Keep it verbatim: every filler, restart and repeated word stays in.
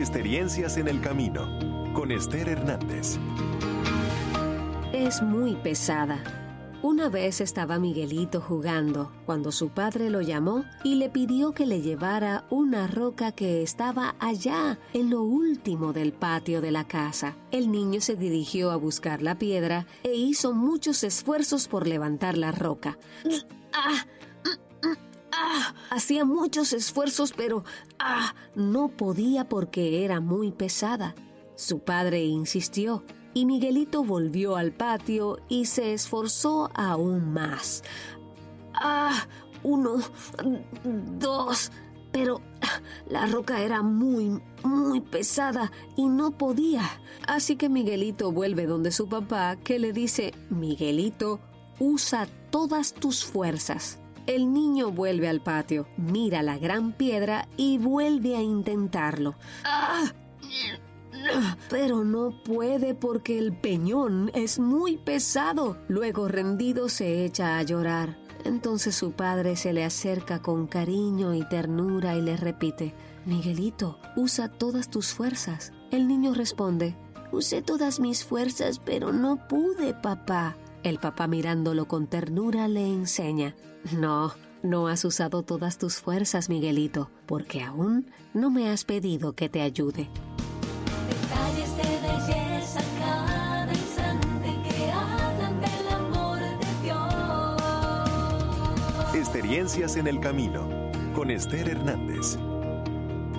Experiencias en el camino, con Esther Hernández. Es muy pesada. Una vez estaba Miguelito jugando cuando su padre lo llamó y le pidió que le llevara una roca que estaba allá, en lo último del patio de la casa. El niño se dirigió a buscar la piedra e hizo muchos esfuerzos por levantar la roca. ¡Ah! ¡Ah! Hacía muchos esfuerzos, pero ¡ah! no podía porque era muy pesada. Su padre insistió. Y Miguelito volvió al patio y se esforzó aún más. ¡Ah! Uno, dos... Pero la roca era muy, muy pesada y no podía. Así que Miguelito vuelve donde su papá, que le dice: Miguelito, usa todas tus fuerzas. El niño vuelve al patio, mira la gran piedra y vuelve a intentarlo. ¡Ah! Pero no puede porque el peñón es muy pesado. Luego, rendido, se echa a llorar. Entonces su padre se le acerca con cariño y ternura y le repite: Miguelito, usa todas tus fuerzas. El niño responde: usé todas mis fuerzas, pero no pude, papá. El papá, mirándolo con ternura, le enseña: No, no has usado todas tus fuerzas, Miguelito, porque aún no me has pedido que te ayude. Detalles de belleza cada instante que hablan del amor de Dios. Experiencias en el camino, con Esther Hernández.